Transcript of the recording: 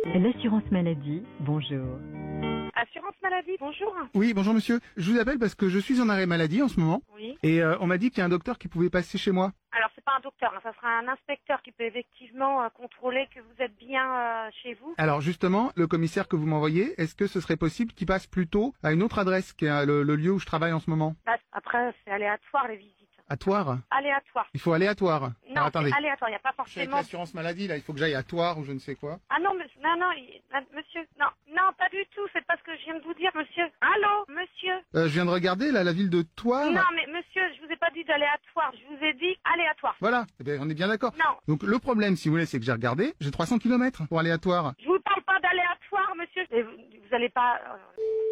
L'assurance maladie, bonjour. Assurance maladie, bonjour. Oui, bonjour monsieur. Je vous appelle parce que je suis en arrêt maladie en ce moment. Oui. Et on m'a dit qu'il y a un docteur qui pouvait passer chez moi. Alors, c'est pas un docteur, hein, ça sera un inspecteur qui peut effectivement contrôler que vous êtes bien chez vous. Alors justement, le commissaire que vous m'envoyez, est-ce que ce serait possible qu'il passe plutôt à une autre adresse, qui est le lieu où je travaille en ce moment? Après, c'est aléatoire les visites. À Toire? Aléatoire. Il faut aléatoire. Non, Alors, attendez. c'est aléatoire, il n'y a pas Je suis avec forcément... l'assurance maladie, là, il faut que j'aille à Toire ou je ne sais quoi. Ah non, monsieur, non, pas du tout, c'est pas ce que je viens de vous dire, monsieur. Allô, monsieur. Je viens de regarder, là, la ville de Toire. Non, mais monsieur, je vous ai pas dit d'aléatoire, je vous ai dit aléatoire. Voilà, eh bien, on est bien d'accord. Non. Donc le problème, si vous voulez, c'est que j'ai regardé, j'ai 300 km pour aller à Toire. Je vous parle pas d'aléatoire, monsieur. Et vous allez pas...